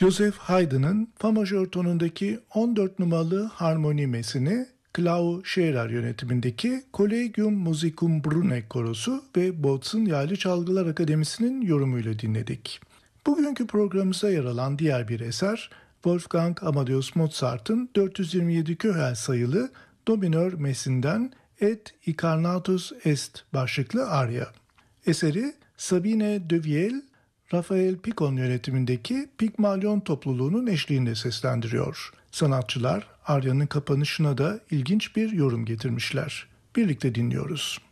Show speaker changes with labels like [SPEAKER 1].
[SPEAKER 1] Joseph Haydn'ın fa majör tonundaki 14 numaralı harmoni mesini, Klaus Scherer yönetimindeki Collegium Musicum Brunner Korosu ve Bozen Yaylı Çalgılar Akademisi'nin yorumuyla dinledik. Bugünkü programımıza yer alan diğer bir eser, Wolfgang Amadeus Mozart'ın 427 Köhel sayılı Do minör mesinden Et Incarnatus Est başlıklı arya. Eseri Sabine de Viel, Rafael Picon yönetimindeki Pigmalyon topluluğunun eşliğinde seslendiriyor. Sanatçılar Arya'nın kapanışına da ilginç bir yorum getirmişler. Birlikte dinliyoruz.